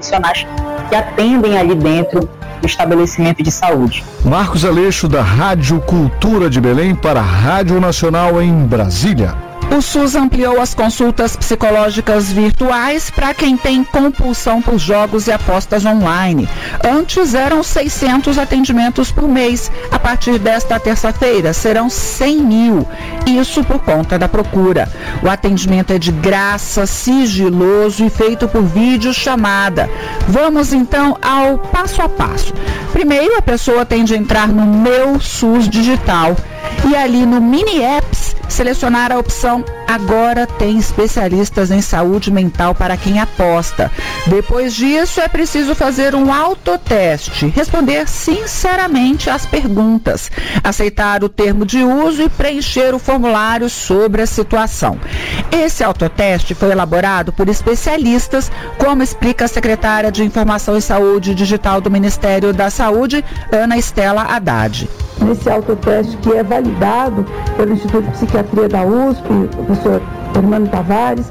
profissionais que atendem ali dentro do estabelecimento de saúde. Marcos Aleixo, da Rádio Cultura de Belém, para a Rádio Nacional em Brasília. O SUS ampliou as consultas psicológicas virtuais para quem tem compulsão por jogos e apostas online. Antes eram 600 atendimentos por mês. A partir desta terça-feira serão 100 mil. Isso por conta da procura. O atendimento é de graça, sigiloso e feito por videochamada. Vamos então ao passo a passo. Primeiro, a pessoa tem de entrar no Meu SUS Digital e ali no Mini Apps selecionar a opção Agora tem especialistas em saúde mental para quem aposta. Depois disso, é preciso fazer um autoteste, responder sinceramente às perguntas, aceitar o termo de uso e preencher o formulário sobre a situação. Esse autoteste foi elaborado por especialistas, como explica a secretária de Informação e Saúde Digital do Ministério da Saúde, Ana Estela Haddad. Nesse autoteste, que é validado pelo Instituto de Psiquiatria da USP, o professor Hermano Tavares,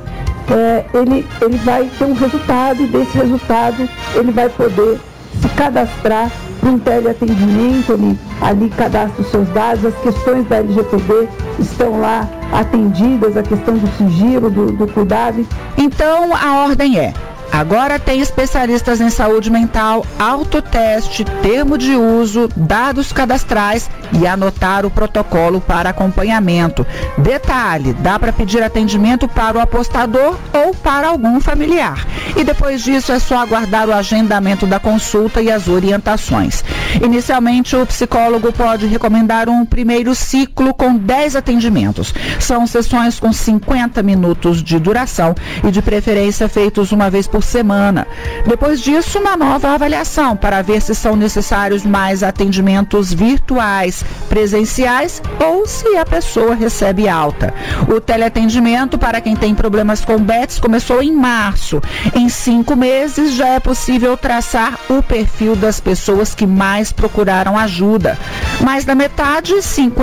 ele vai ter um resultado, e desse resultado ele vai poder se cadastrar para um teleatendimento. Ele ali cadastra os seus dados, as questões da LGPD estão lá atendidas, a questão do sigilo, do cuidado. Então a ordem é: agora tem especialistas em saúde mental, autoteste, termo de uso, dados cadastrais e anotar o protocolo para acompanhamento. Detalhe, dá para pedir atendimento para o apostador ou para algum familiar. E depois disso é só aguardar o agendamento da consulta e as orientações. Inicialmente, o psicólogo pode recomendar um primeiro ciclo com 10 atendimentos. São sessões com 50 minutos de duração e de preferência feitos uma vez por semana. Depois disso, uma nova avaliação para ver se são necessários mais atendimentos virtuais, presenciais ou se a pessoa recebe alta. O teleatendimento para quem tem problemas com bets começou em março. Em 5 meses já é possível traçar o perfil das pessoas que mais procuraram ajuda. Mais da metade,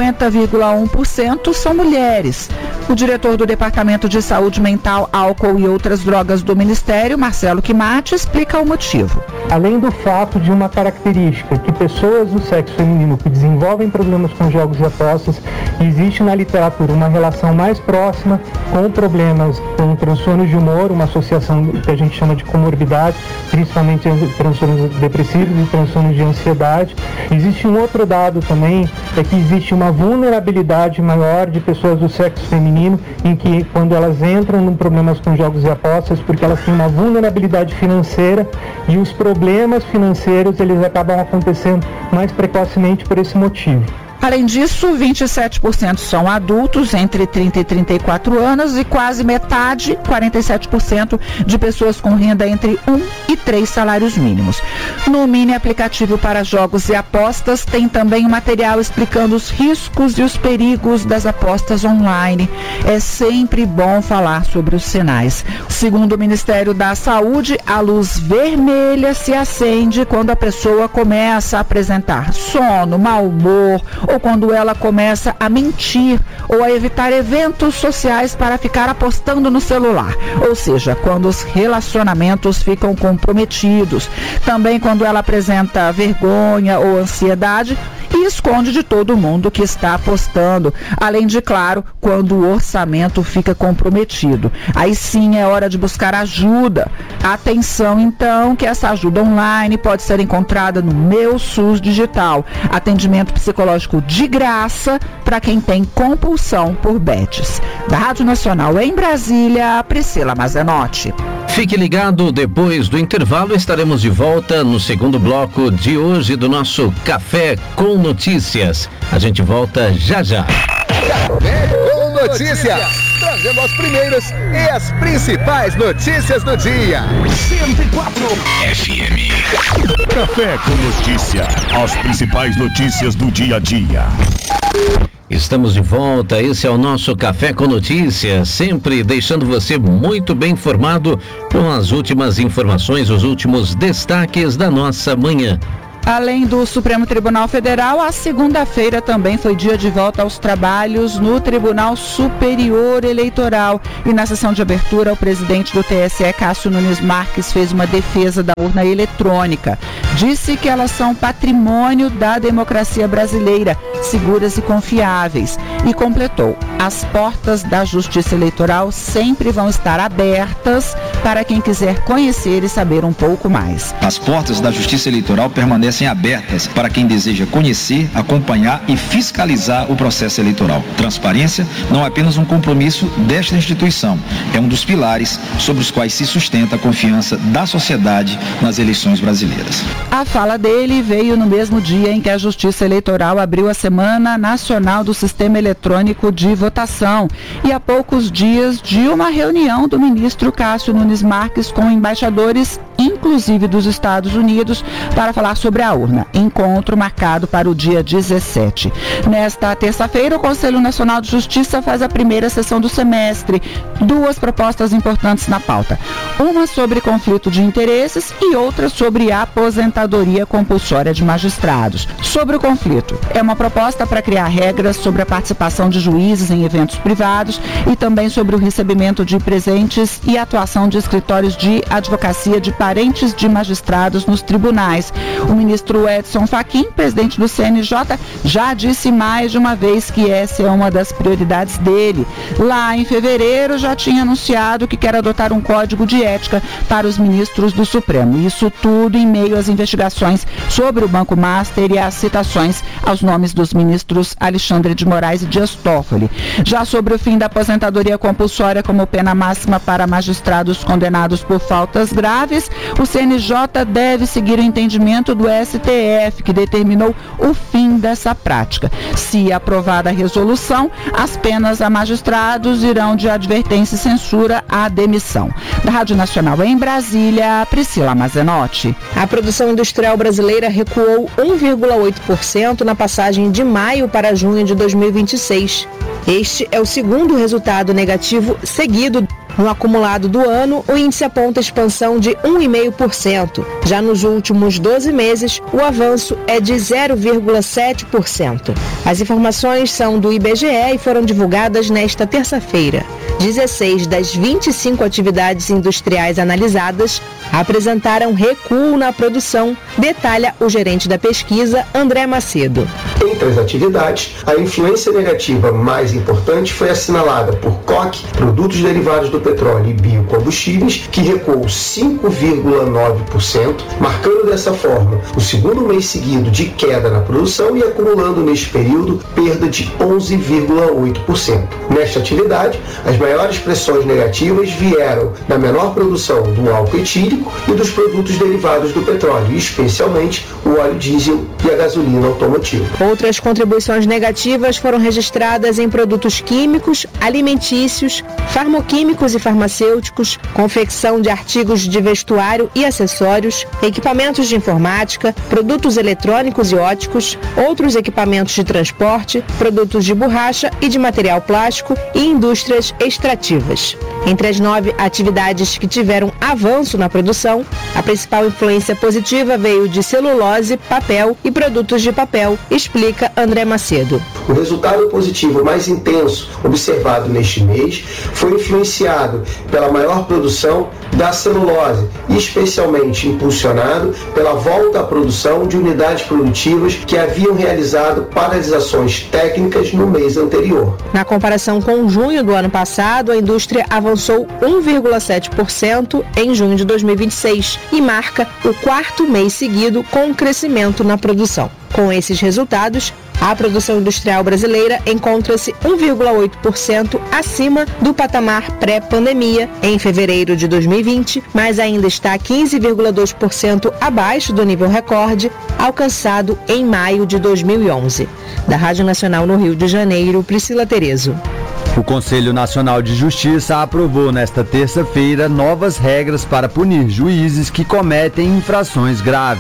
50,1%, são mulheres. O diretor do Departamento de Saúde Mental, Álcool e Outras Drogas do Ministério, Marcelo Quimati, explica o motivo. Além do fato de uma característica que pessoas do sexo feminino que desenvolvem problemas com jogos e apostas, existe na literatura uma relação mais próxima com problemas com transtornos de humor, uma associação que a gente chama de comorbidade, principalmente transtornos depressivos e transtornos de ansiedade. Existe um outro dado também, é que existe uma vulnerabilidade maior de pessoas do sexo feminino, em que quando elas entram em problemas com jogos e apostas, porque elas têm uma vulnerabilidade financeira, e os problemas financeiros eles acabam acontecendo mais precocemente por esse motivo. Além disso, 27% são adultos entre 30 e 34 anos e quase metade, 47%, de pessoas com renda entre 1 e 3 salários mínimos. No mini aplicativo para jogos e apostas, tem também um material explicando os riscos e os perigos das apostas online. É sempre bom falar sobre os sinais. Segundo o Ministério da Saúde, a luz vermelha se acende quando a pessoa começa a apresentar sono, mau humor, ou quando ela começa a mentir ou a evitar eventos sociais para ficar apostando no celular. Ou seja, quando os relacionamentos ficam comprometidos. Também quando ela apresenta vergonha ou ansiedade e esconde de todo mundo que está apostando. Além de, claro, quando o orçamento fica comprometido. Aí sim é hora de buscar ajuda. Atenção, então, que essa ajuda online pode ser encontrada no Meu SUS Digital. Atendimento psicológico de graça para quem tem compulsão por bets. Da Rádio Nacional em Brasília, Priscila Mazenotti. Fique ligado, depois do intervalo estaremos de volta no segundo bloco de hoje do nosso Café com Notícias. A gente volta já já. Café com Notícias, trazendo as primeiras e as principais notícias do dia. 104 FM. Café com Notícia, as principais notícias do dia a dia. Estamos de volta, esse é o nosso Café com Notícias, sempre deixando você muito bem informado com as últimas informações, os últimos destaques da nossa manhã. Além do Supremo Tribunal Federal, a segunda-feira também foi dia de volta aos trabalhos no Tribunal Superior Eleitoral. E na sessão de abertura, o presidente do TSE, Cássio Nunes Marques, fez uma defesa da urna eletrônica. Disse que elas são patrimônio da democracia brasileira, seguras e confiáveis. E completou: as portas da Justiça Eleitoral sempre vão estar abertas para quem quiser conhecer e saber um pouco mais. As portas da Justiça Eleitoral permanecem abertas para quem deseja conhecer, acompanhar e fiscalizar o processo eleitoral. Transparência não é apenas um compromisso desta instituição, é um dos pilares sobre os quais se sustenta a confiança da sociedade nas eleições brasileiras. A fala dele veio no mesmo dia em que a Justiça Eleitoral abriu a Semana Nacional do Sistema Eletrônico de Votação e a poucos dias de uma reunião do ministro Cássio Nunes Marques com embaixadores, inclusive dos Estados Unidos, para falar sobre a urna. Encontro marcado para o dia 17. Nesta terça-feira, o Conselho Nacional de Justiça faz a primeira sessão do semestre. Duas propostas importantes na pauta. Uma sobre conflito de interesses e outra sobre aposentadoria compulsória de magistrados. Sobre o conflito, é uma proposta para criar regras sobre a participação de juízes em eventos privados e também sobre o recebimento de presentes e atuação de escritórios de advocacia de parentes de magistrados nos tribunais. O ministro Edson Fachin, presidente do CNJ, já disse mais de uma vez que essa é uma das prioridades dele. Lá em fevereiro já tinha anunciado que quer adotar um código de ética para os ministros do Supremo. Isso tudo em meio às investigações sobre o Banco Master e às citações aos nomes dos ministros Alexandre de Moraes e Dias Toffoli. Já sobre o fim da aposentadoria compulsória como pena máxima para magistrados condenados por faltas graves, o CNJ deve seguir o entendimento do STF, que determinou o fim dessa prática. Se aprovada a resolução, as penas a magistrados irão de advertência e censura à demissão. Da Rádio Nacional em Brasília, Priscila Mazenotti. A produção industrial brasileira recuou 1,8% na passagem de maio para junho de 2026. Este é o segundo resultado negativo seguido. No acumulado do ano, o índice aponta expansão de 1,5%. Já nos últimos 12 meses, o avanço é de 0,7%. As informações são do IBGE e foram divulgadas nesta terça-feira. 16 das 25 atividades industriais analisadas apresentaram recuo na produção, detalha o gerente da pesquisa, André Macedo. Entre as atividades, a influência negativa mais importante foi assinalada por coque, produtos derivados do petróleo e biocombustíveis, que recuou 5,9%, marcando dessa forma o segundo mês seguido de queda na produção e acumulando neste período perda de 11,8%. Nesta atividade, as maiores pressões negativas vieram da menor produção do álcool etílico e dos produtos derivados do petróleo, especialmente o óleo diesel e a gasolina automotiva. Outras contribuições negativas foram registradas em produtos químicos, alimentícios, farmoquímicos e farmacêuticos, confecção de artigos de vestuário e acessórios, equipamentos de informática, produtos eletrônicos e óticos, outros equipamentos de transporte, produtos de borracha e de material plástico e indústrias extrativas. Entre as 9 atividades que tiveram avanço na produção, a principal influência positiva veio de celulose, papel e produtos de papel, explica André Macedo. O resultado positivo mais intenso observado neste mês foi influenciado pela maior produção da celulose e especialmente impulsionado pela volta à produção de unidades produtivas que haviam realizado paralisações técnicas no mês anterior. Na comparação com junho do ano passado, a indústria avançou 1,7% em junho de 2026 e marca o 4º mês seguido com um crescimento na produção. Com esses resultados, a produção industrial brasileira encontra-se 1,8% acima do patamar pré-pandemia em fevereiro de 2020, mas ainda está 15,2% abaixo do nível recorde alcançado em maio de 2011. Da Rádio Nacional no Rio de Janeiro, Priscila Terezo. O Conselho Nacional de Justiça aprovou nesta terça-feira novas regras para punir juízes que cometem infrações graves.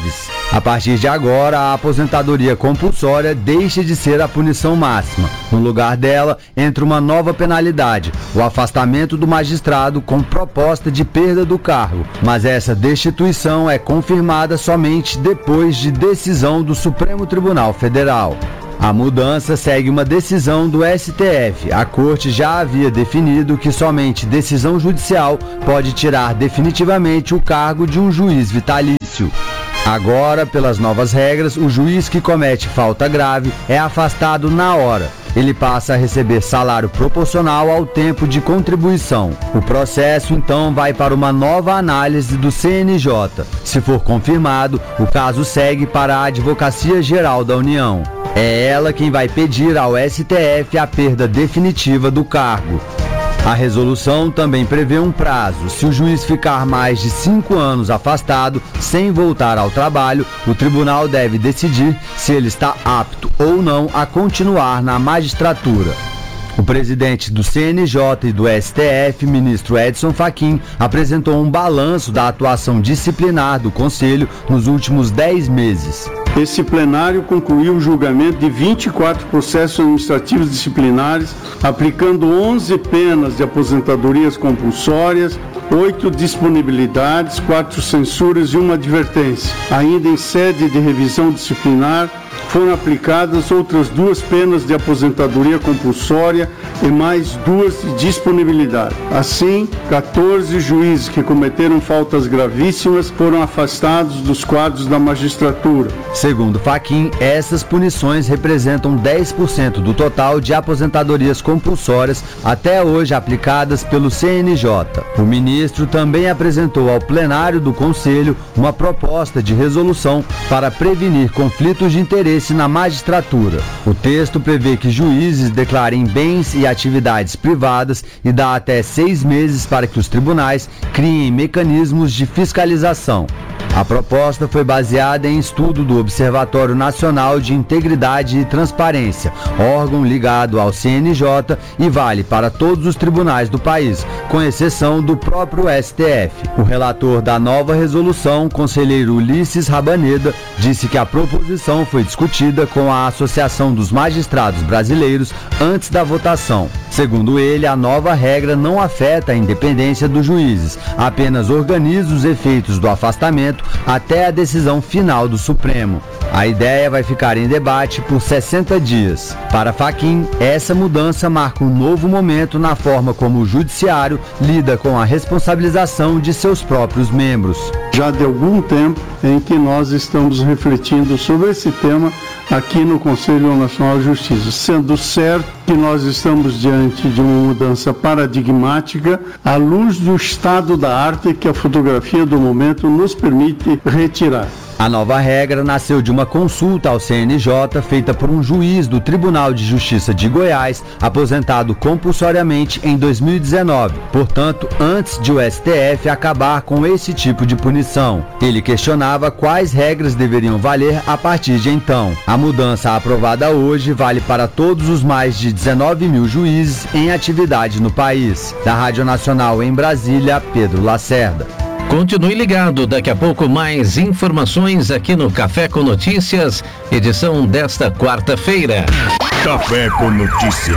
A partir de agora, a aposentadoria compulsória deixa de ser a punição máxima. No lugar dela, entra uma nova penalidade, o afastamento do magistrado com proposta de perda do cargo. Mas essa destituição é confirmada somente depois de decisão do Supremo Tribunal Federal. A mudança segue uma decisão do STF. A Corte já havia definido que somente decisão judicial pode tirar definitivamente o cargo de um juiz vitalício. Agora, pelas novas regras, o juiz que comete falta grave é afastado na hora. Ele passa a receber salário proporcional ao tempo de contribuição. O processo, então, vai para uma nova análise do CNJ. Se for confirmado, o caso segue para a Advocacia Geral da União. É ela quem vai pedir ao STF a perda definitiva do cargo. A resolução também prevê um prazo. Se o juiz ficar mais de 5 anos afastado, sem voltar ao trabalho, o tribunal deve decidir se ele está apto ou não a continuar na magistratura. O presidente do CNJ e do STF, ministro Edson Fachin, apresentou um balanço da atuação disciplinar do Conselho nos últimos 10 meses. Esse plenário concluiu o julgamento de 24 processos administrativos disciplinares, aplicando 11 penas de aposentadorias compulsórias, 8 disponibilidades, 4 censuras e 1 advertência. Ainda em sede de revisão disciplinar, foram aplicadas outras 2 penas de aposentadoria compulsória e mais 2 de disponibilidade. Assim, 14 juízes que cometeram faltas gravíssimas foram afastados dos quadros da magistratura. Segundo Fachin, essas punições representam 10% do total de aposentadorias compulsórias até hoje aplicadas pelo CNJ. O ministro também apresentou ao plenário do Conselho uma proposta de resolução para prevenir conflitos de interesse na magistratura. O texto prevê que juízes declarem bens e atividades privadas e dá até 6 meses para que os tribunais criem mecanismos de fiscalização. A proposta foi baseada em estudo do Observatório Nacional de Integridade e Transparência, órgão ligado ao CNJ e vale para todos os tribunais do país, com exceção do próprio STF. O relator da nova resolução, conselheiro Ulisses Rabaneda, disse que a proposição foi discutida com a Associação dos Magistrados Brasileiros antes da votação. Segundo ele, a nova regra não afeta a independência dos juízes, apenas organiza os efeitos do afastamento até a decisão final do Supremo. A ideia vai ficar em debate por 60 dias. Para Fachin, essa mudança marca um novo momento na forma como o judiciário lida com a responsabilização de seus próprios membros. Já de algum tempo em que nós estamos refletindo sobre esse tema aqui no Conselho Nacional de Justiça, sendo certo que nós estamos diante de uma mudança paradigmática à luz do estado da arte que a fotografia do momento nos permite retirar. A nova regra nasceu de uma consulta ao CNJ feita por um juiz do Tribunal de Justiça de Goiás, aposentado compulsoriamente em 2019, portanto, antes de o STF acabar com esse tipo de punição. Ele questionava quais regras deveriam valer a partir de então. A mudança aprovada hoje vale para todos os mais de 19 mil juízes em atividade no país. Da Rádio Nacional em Brasília, Pedro Lacerda. Continue ligado, daqui a pouco mais informações aqui no Café com Notícias, edição desta quarta-feira. Café com Notícia.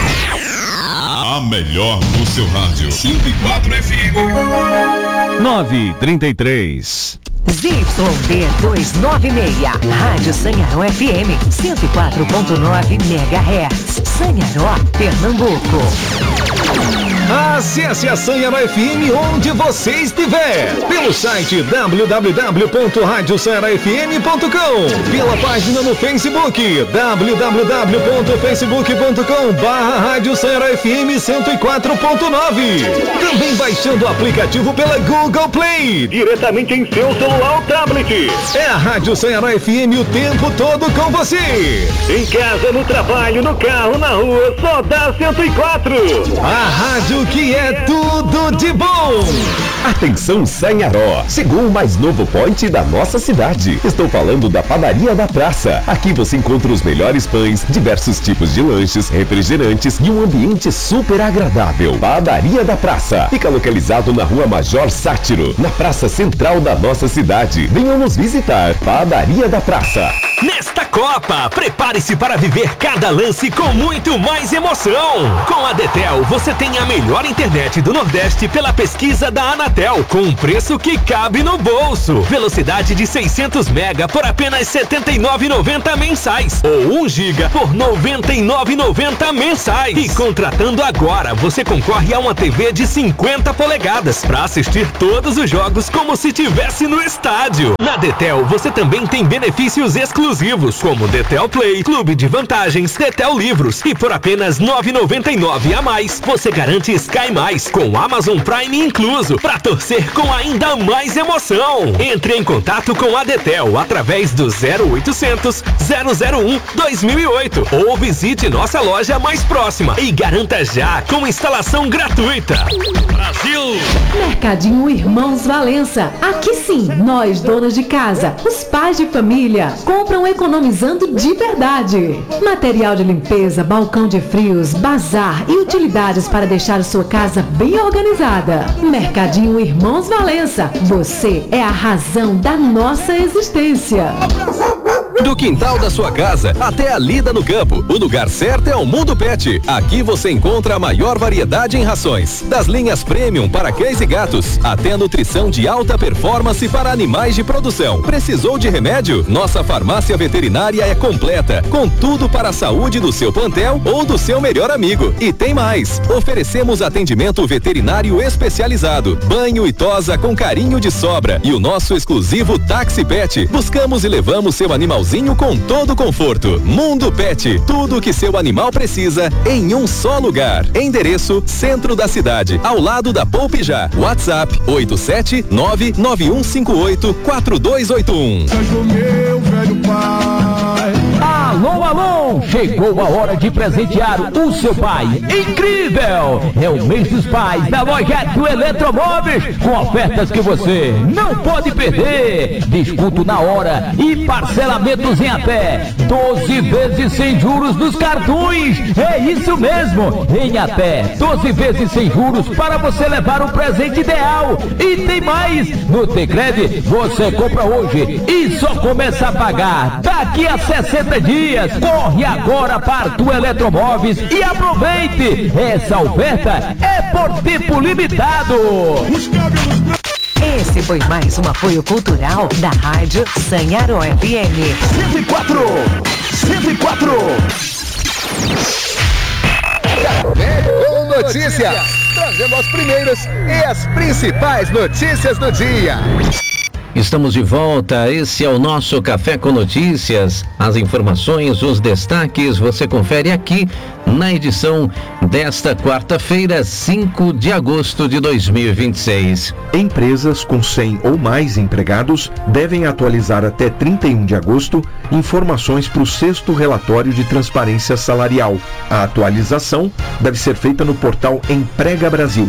A melhor do seu rádio. 104 FM. 9h33. ZYD 296, Rádio Sanharó FM, 104.9 MHz, Sanharó, Pernambuco. Acesse a Sanharó FM onde você estiver, pelo site www.radiosanharofm.com, pela página no Facebook, www.facebook.com/Rádio Sanharó FM 104.9, também baixando o aplicativo pela Google Play, diretamente em seu celular ou tablet. É a Rádio Sanharó FM o tempo todo com você. Em casa, no trabalho, no carro, na rua, só dá 104. A rádio que é tudo de bom. Atenção Sanharó, chegou o mais novo point da nossa cidade. Estou falando da Padaria da Praça. Aqui você encontra os melhores pães, diversos tipos de lanches, refrigerantes e um ambiente super agradável. Padaria da Praça fica localizado na Rua Major Sátiro, na praça central da nossa cidade. Venha Venham nos visitar. Padaria da Praça. Nesta Copa, prepare-se para viver cada lance com muito mais emoção. Com a Detel, você tem a melhor internet do Nordeste pela pesquisa da Anatel, com um preço que cabe no bolso. Velocidade de 600 mega por apenas R$ 79,90 mensais, ou 1 giga por R$ 99,90 mensais. E contratando agora, você concorre a uma TV de 50 polegadas para assistir todos os jogos como se estivesse no estádio. Na Detel, você também tem benefícios exclusivos, como Detel Play, Clube de Vantagens, Detel Livros, e por apenas R$ 9,99 a mais, você garante Sky Mais, com Amazon Prime incluso, para torcer com ainda mais emoção. Entre em contato com a Detel através do 0800 001 2008 ou visite nossa loja mais próxima e garanta já com instalação gratuita. Brasil! Mercadinho Irmãos Valença. Aqui sim, nós donas de casa, os pais de família, compram economizando de verdade. Material de limpeza, balcão de frios, bazar e utilidades para deixar sua casa bem organizada. Mercadinho Irmãos Valença. Você é a razão da nossa existência. Do quintal da sua casa até a lida no campo, o lugar certo é o Mundo Pet. Aqui você encontra a maior variedade em rações, das linhas premium para cães e gatos, até a nutrição de alta performance para animais de produção. Precisou de remédio? Nossa farmácia veterinária é completa, com tudo para a saúde do seu plantel ou do seu melhor amigo. E tem mais, oferecemos atendimento veterinário especializado, banho e tosa com carinho de sobra e o nosso exclusivo Táxi Pet. Buscamos e levamos seu animalzinho com todo conforto. Mundo Pet, tudo o que seu animal precisa em um só lugar. Endereço: centro da cidade, ao lado da Poupe Já. WhatsApp: 87991584281. Meu velho pai. Alô, alô! Chegou a hora de presentear o seu pai. Incrível! É o mês dos pais da loja do Eletromóveis, com ofertas que você não pode perder. Desconto na hora e parcelamentos em até 12 vezes sem juros nos cartões. É isso mesmo, em até 12 vezes sem juros para você levar o presente ideal. E tem mais, no Tecred você compra hoje e só começa a pagar daqui a 60 dias. Corre agora para Tu Eletromóveis e aproveite. Essa oferta é por tempo limitado. Esse foi mais um apoio cultural da Rádio Sanharó FM. 104. Café com Notícias, trazendo as primeiras e as principais notícias do dia. Estamos de volta, esse é o nosso Café com Notícias. As informações, os destaques, você confere aqui na edição desta quarta-feira, 5 de agosto de 2026. Empresas com 100 ou mais empregados devem atualizar até 31 de agosto informações para o 6º relatório de transparência salarial. A atualização deve ser feita no portal Emprega Brasil,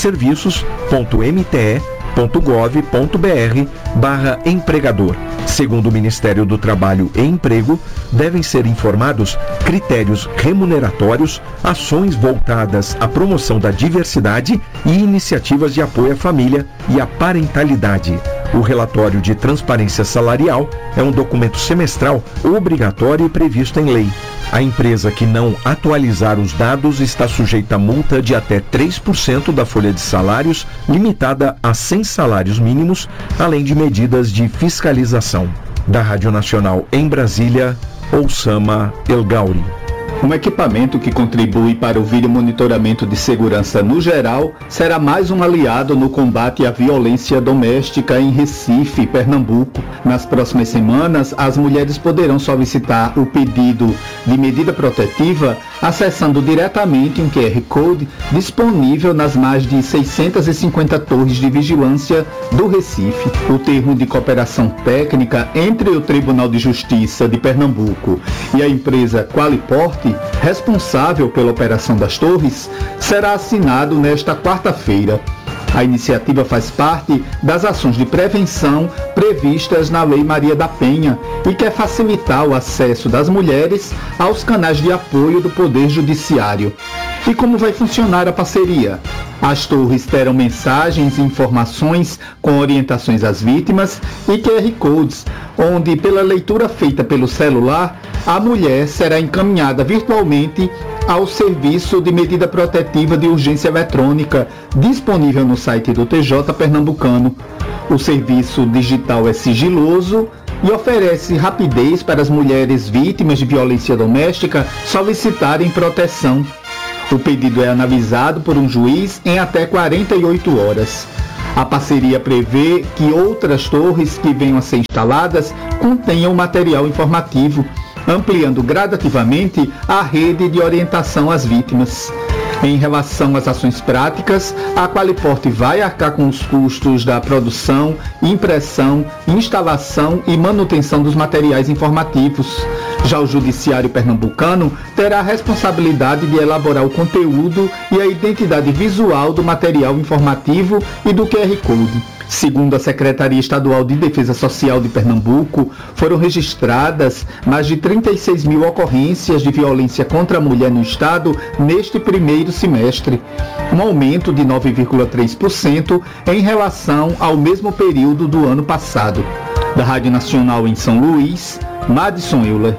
serviços.mte.gov.br/empregador. Segundo o Ministério do Trabalho e Emprego, devem ser informados critérios remuneratórios, ações voltadas à promoção da diversidade e iniciativas de apoio à família e à parentalidade. O relatório de transparência salarial é um documento semestral obrigatório e previsto em lei. A empresa que não atualizar os dados está sujeita a multa de até 3% da folha de salários, limitada a 100 salários mínimos, além de medidas de fiscalização. Da Rádio Nacional em Brasília, Oussama El Gauri. Um equipamento que contribui para o vídeo monitoramento de segurança no geral será mais um aliado no combate à violência doméstica em Recife, Pernambuco. Nas próximas semanas, as mulheres poderão solicitar o pedido de medida protetiva acessando diretamente um QR Code disponível nas mais de 650 torres de vigilância do Recife. O termo de cooperação técnica entre o Tribunal de Justiça de Pernambuco e a empresa Qualiporte, responsável pela operação das torres, será assinado nesta quarta-feira. A iniciativa faz parte das ações de prevenção previstas na Lei Maria da Penha e quer facilitar o acesso das mulheres aos canais de apoio do Poder Judiciário. E como vai funcionar a parceria? As torres terão mensagens e informações com orientações às vítimas e QR Codes, onde, pela leitura feita pelo celular, a mulher será encaminhada virtualmente ao Serviço de Medida Protetiva de Urgência Eletrônica, disponível no site do TJ Pernambucano. O serviço digital é sigiloso e oferece rapidez para as mulheres vítimas de violência doméstica solicitarem proteção. O pedido é analisado por um juiz em até 48 horas. A parceria prevê que outras torres que venham a ser instaladas contenham material informativo, ampliando gradativamente a rede de orientação às vítimas. Em relação às ações práticas, a Qualiporte vai arcar com os custos da produção, impressão, instalação e manutenção dos materiais informativos. Já o Judiciário Pernambucano terá a responsabilidade de elaborar o conteúdo e a identidade visual do material informativo e do QR Code. Segundo a Secretaria Estadual de Defesa Social de Pernambuco, foram registradas mais de 36 mil ocorrências de violência contra a mulher no estado neste primeiro semestre, um aumento de 9,3% em relação ao mesmo período do ano passado. Da Rádio Nacional em São Luís, Madison Euler.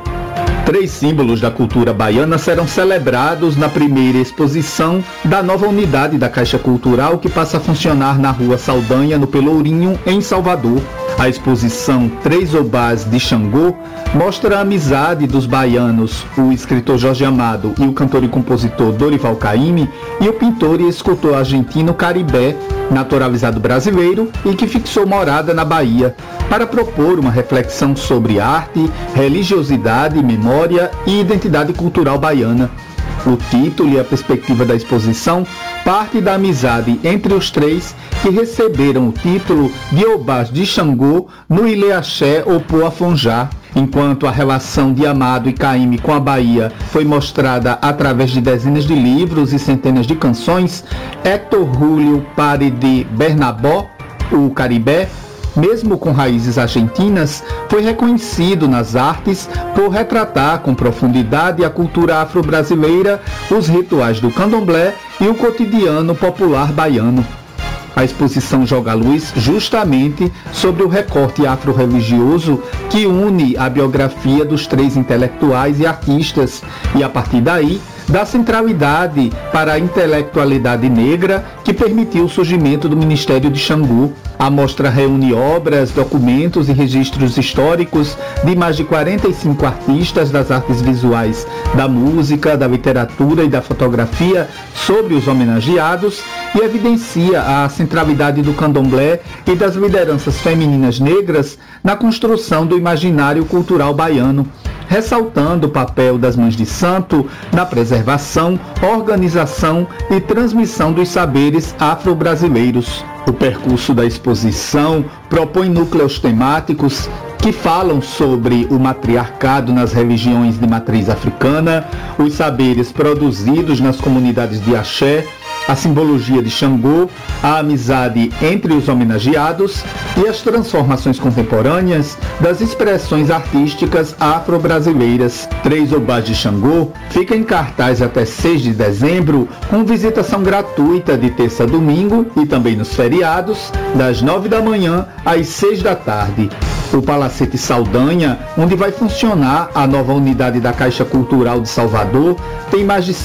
3 símbolos da cultura baiana serão celebrados na primeira exposição da nova unidade da Caixa Cultural que passa a funcionar na Rua Saldanha, no Pelourinho, em Salvador. A exposição Três Obás de Xangô mostra a amizade dos baianos, o escritor Jorge Amado e o cantor e compositor Dorival Caymmi, e o pintor e escultor argentino Caribé, naturalizado brasileiro e que fixou morada na Bahia, para propor uma reflexão sobre arte, religiosidade, memória e identidade cultural baiana. O título e a perspectiva da exposição parte da amizade entre os três que receberam o título de Obás de Xangô no Ilê Axé ou Poafonjá. Enquanto a relação de Amado e Caymmi com a Bahia foi mostrada através de dezenas de livros e centenas de canções, Héctor Júlio Pare de Bernabó, o Caribé, mesmo com raízes argentinas, foi reconhecido nas artes por retratar com profundidade a cultura afro-brasileira, os rituais do candomblé e o cotidiano popular baiano. A exposição joga a luz justamente sobre o recorte afro-religioso que une a biografia dos 3 intelectuais e artistas e, a partir daí, dá centralidade para a intelectualidade negra que permitiu o surgimento do Ministério de Xangô. A mostra reúne obras, documentos e registros históricos de mais de 45 artistas das artes visuais, da música, da literatura e da fotografia sobre os homenageados e evidencia a centralidade do candomblé e das lideranças femininas negras na construção do imaginário cultural baiano, ressaltando o papel das mães de santo na preservação, organização e transmissão dos saberes afro-brasileiros. O percurso da exposição propõe núcleos temáticos que falam sobre o matriarcado nas religiões de matriz africana, os saberes produzidos nas comunidades de axé, a simbologia de Xangô, a amizade entre os homenageados e as transformações contemporâneas das expressões artísticas afro-brasileiras. Três Obás de Xangô fica em cartaz até 6 de dezembro, com visitação gratuita de terça a domingo e também nos feriados, das 9 da manhã às 6 da tarde. O Palacete Saldanha, onde vai funcionar a nova unidade da Caixa Cultural de Salvador, tem mais de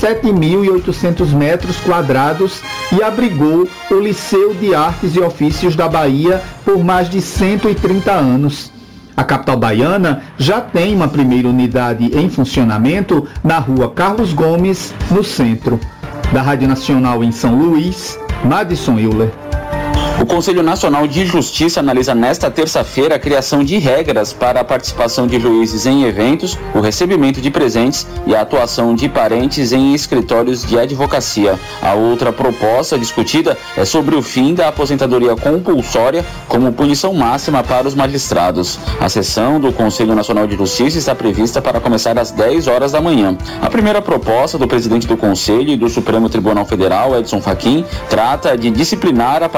7.800 metros quadrados e abrigou o Liceu de Artes e Ofícios da Bahia por mais de 130 anos. A capital baiana já tem uma primeira unidade em funcionamento na rua Carlos Gomes, no centro. Da Rádio Nacional em São Luís, Madison Euler. O Conselho Nacional de Justiça analisa nesta terça-feira a criação de regras para a participação de juízes em eventos, o recebimento de presentes e a atuação de parentes em escritórios de advocacia. A outra proposta discutida é sobre o fim da aposentadoria compulsória como punição máxima para os magistrados. A sessão do Conselho Nacional de Justiça está prevista para começar às 10 horas da manhã. A primeira proposta do presidente do Conselho e do Supremo Tribunal Federal, Edson Fachin, trata de disciplinar a participação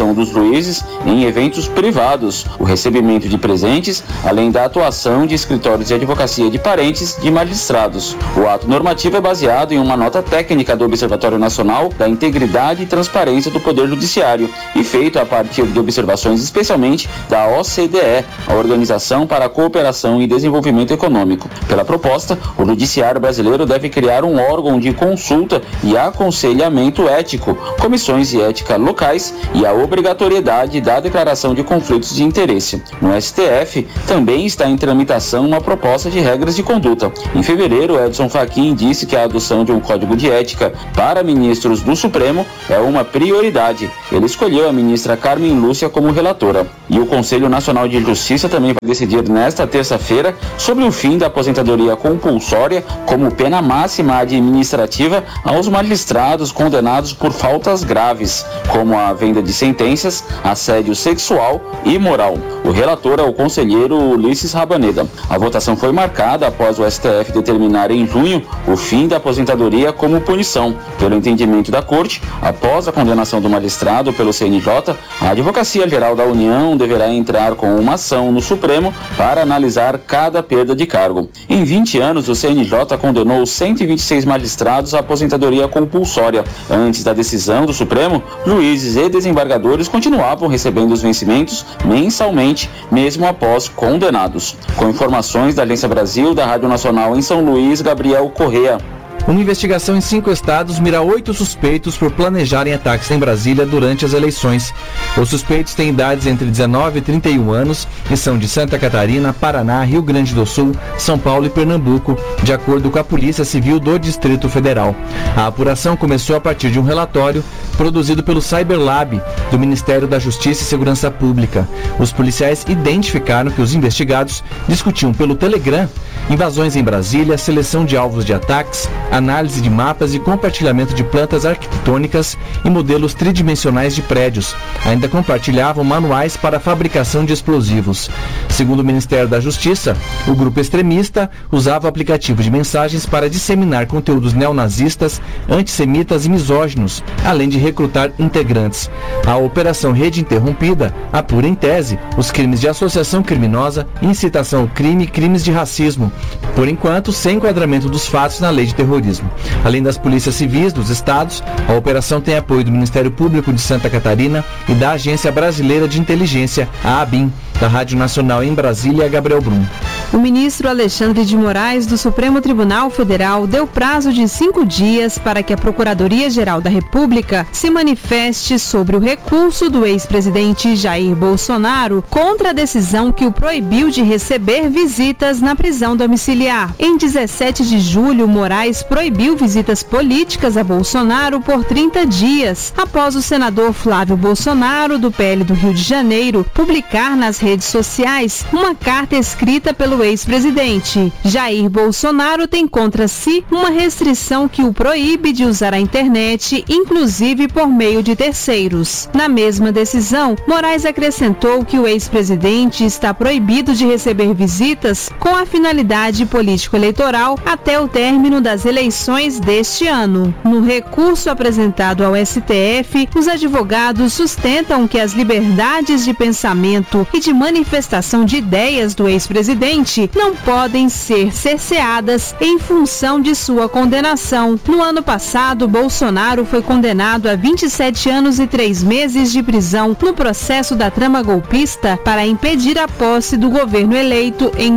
atuação dos juízes em eventos privados, o recebimento de presentes, além da atuação de escritórios de advocacia de parentes de magistrados. O ato normativo é baseado em uma nota técnica do Observatório Nacional da Integridade e Transparência do Poder Judiciário e feito a partir de observações especialmente da OCDE, a Organização para a Cooperação e Desenvolvimento Econômico. Pela proposta, o Judiciário brasileiro deve criar um órgão de consulta e aconselhamento ético, comissões de ética locais e a obrigatoriedade da declaração de conflitos de interesse. No STF, também está em tramitação uma proposta de regras de conduta. Em fevereiro, Edson Fachin disse que a adoção de um código de ética para ministros do Supremo é uma prioridade. Ele escolheu a ministra Carmen Lúcia como relatora. E o Conselho Nacional de Justiça também vai decidir nesta terça-feira sobre o fim da aposentadoria compulsória como pena máxima administrativa aos magistrados condenados por faltas graves, como a venda de sentenças, assédio sexual e moral. O relator é o conselheiro Ulisses Rabaneda. A votação foi marcada após o STF determinar em junho o fim da aposentadoria como punição. Pelo entendimento da Corte, após a condenação do magistrado pelo CNJ, a Advocacia Geral da União deverá entrar com uma ação no Supremo para analisar cada perda de cargo. Em 20 anos, o CNJ condenou 126 magistrados à aposentadoria compulsória. Antes da decisão do Supremo, juízes e desembargadores continuavam recebendo os vencimentos mensalmente, mesmo após condenados. Com informações da Agência Brasil, da Rádio Nacional em São Luís, Gabriel Correa. Uma investigação em 5 estados mira 8 suspeitos por planejarem ataques em Brasília durante as eleições. Os suspeitos têm idades entre 19 e 31 anos e são de Santa Catarina, Paraná, Rio Grande do Sul, São Paulo e Pernambuco, de acordo com a Polícia Civil do Distrito Federal. A apuração começou a partir de um relatório produzido pelo Cyberlab, do Ministério da Justiça e Segurança Pública. Os policiais identificaram que os investigados discutiam pelo Telegram invasões em Brasília, seleção de alvos de ataques, análise de mapas e compartilhamento de plantas arquitetônicas e modelos tridimensionais de prédios. Ainda compartilhavam manuais para a fabricação de explosivos. Segundo o Ministério da Justiça, o grupo extremista usava o aplicativo de mensagens para disseminar conteúdos neonazistas, antissemitas e misóginos, além de recrutar integrantes. A Operação Rede Interrompida apura em tese os crimes de associação criminosa, incitação ao crime e crimes de racismo, por enquanto sem enquadramento dos fatos na lei de terrorismo. Além das polícias civis dos estados, a operação tem apoio do Ministério Público de Santa Catarina e da Agência Brasileira de Inteligência, a ABIN. Da Rádio Nacional em Brasília, Gabriel Brum. O ministro Alexandre de Moraes, do Supremo Tribunal Federal, deu prazo de 5 dias para que a Procuradoria-Geral da República se manifeste sobre o recurso do ex-presidente Jair Bolsonaro contra a decisão que o proibiu de receber visitas na prisão domiciliar. Em 17 de julho, Moraes proibiu visitas políticas a Bolsonaro por 30 dias, após o senador Flávio Bolsonaro, do PL do Rio de Janeiro, publicar nas redes sociais uma carta escrita pelo ex-presidente. Jair Bolsonaro tem contra si uma restrição que o proíbe de usar a internet, inclusive por meio de terceiros. Na mesma decisão, Moraes acrescentou que o ex-presidente está proibido de receber visitas com a finalidade político-eleitoral até o término das eleições deste ano. No recurso apresentado ao STF, os advogados sustentam que as liberdades de pensamento e de manifestação de ideias do ex-presidente não podem ser cerceadas em função de sua condenação. No ano passado, Bolsonaro foi condenado a 27 anos e 3 meses de prisão no processo da trama golpista para impedir a posse do governo eleito em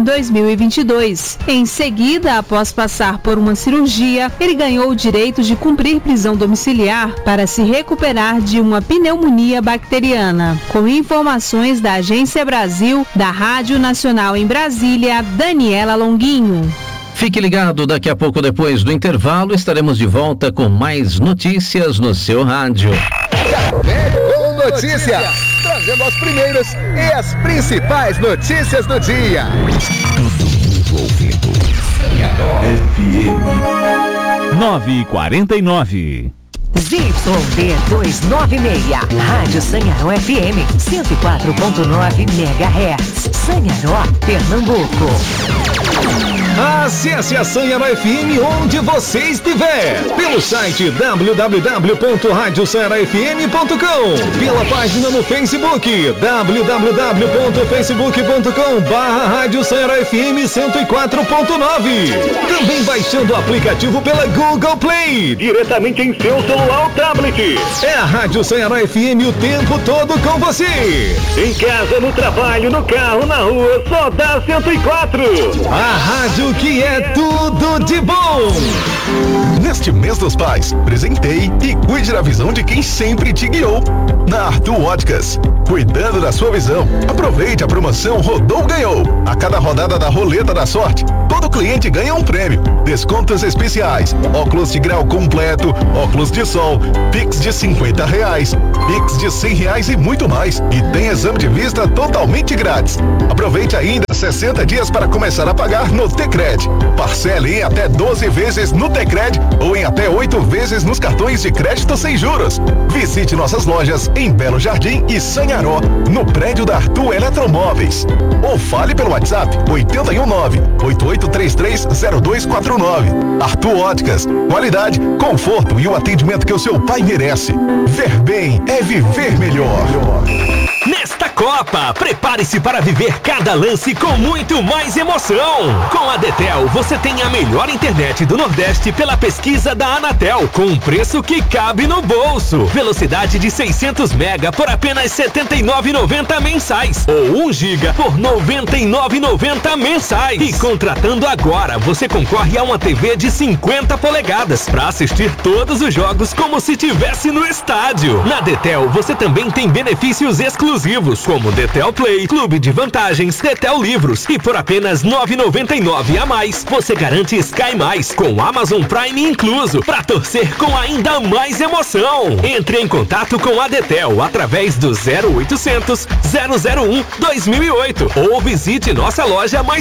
2022. Em seguida, após passar por uma cirurgia, ele ganhou o direito de cumprir prisão domiciliar para se recuperar de uma pneumonia bacteriana. Com informações da Agência Brasil, da Rádio Nacional em Brasília, Daniela Longuinho. Fique ligado, daqui a pouco, depois do intervalo, estaremos de volta com mais notícias no seu rádio. Café com Notícia, trazendo as primeiras e as principais notícias do dia. Todo mundo ouvindo. FM 9h49. ZYD 296, Rádio Sanharó FM, 104.9 MHz, Sanharó, Pernambuco. Acesse a Sanharo FM onde você estiver. Pelo site www.radiosanharofm.com, pela página no Facebook www.facebook.com/Rádio Sanharo FM 104.9. Também baixando o aplicativo pela Google Play, diretamente em seu celular ou tablet. É a Rádio Sanharo FM o tempo todo com você. Em casa, no trabalho, no carro, na rua, só dá 104. A rádio que é tudo de bom. Neste mês dos pais, presenteie e cuide da visão de quem sempre te guiou. Na Arthur Óticas, cuidando da sua visão. Aproveite a promoção Rodou Ganhou. A cada rodada da Roleta da Sorte, todo cliente ganha um prêmio. Descontos especiais, óculos de grau completo, óculos de sol, Pix de R$50, Pix de R$100 e muito mais. E tem exame de vista totalmente grátis. Aproveite ainda 60 dias para começar a pagar no Tecred. Parcele em até 12 vezes no Tecred ou em até 8 vezes nos cartões de crédito sem juros. Visite nossas lojas em Belo Jardim e Sanharó, no prédio da Arthur Eletromóveis. Ou fale pelo WhatsApp 819-8833-0249. Arthur Óticas, qualidade, conforto e o atendimento que o seu pai merece. Ver bem é viver melhor. Nesta Copa, prepare-se para viver cada lance com muito mais emoção. Com a Detel, você tem a melhor internet do Nordeste pela pesquisa da Anatel, com um preço que cabe no bolso. Velocidade de 600 mega por apenas R$ 79,90 mensais, ou 1 giga por R$ 99,90 mensais. E contratando agora, você concorre a uma TV de 50 polegadas para assistir todos os jogos como se estivesse no estádio. Na Detel, você também tem benefícios exclusivos, como Detel Play, Clube de Vantagens, Detel Livros, e por apenas R$ 9,99 a mais, você garante Sky Mais, com Amazon Prime incluso, para torcer com ainda mais emoção. Entre em contato com a Detel através do 0800 001 2008 ou visite nossa loja mais